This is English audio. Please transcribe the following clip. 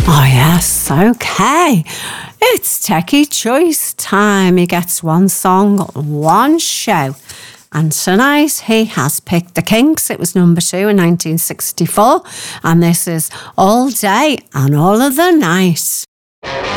Oh, yes, okay. It's Techie Choice time. He gets one song, one show. And tonight he has picked The Kinks. It was number 2 in 1964. And this is All Day and All of the Night.